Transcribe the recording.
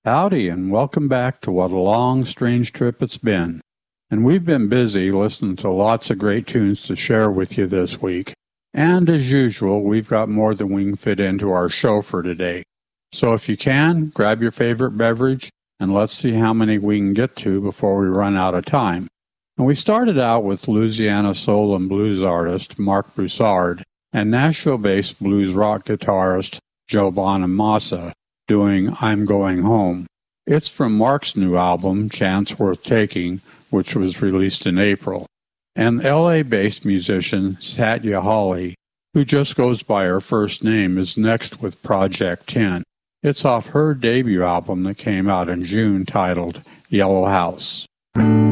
Howdy, and welcome back to What a Long, Strange Trip It's Been. And we've been busy listening to lots of great tunes to share with you this week. And as usual, we've got more than we can fit into our show for today. So if you can, grab your favorite beverage, and let's see how many we can get to before we run out of time. And we started out with Louisiana soul and blues artist Marc Broussard and Nashville-based blues rock guitarist Joe Bonamassa doing I'm Going Home. It's from Mark's new album, Chance Worth Taking, which was released in April. And LA-based musician Satya Holly, who just goes by her first name, is next with Project 10. It's off her debut album that came out in June titled Yellow House.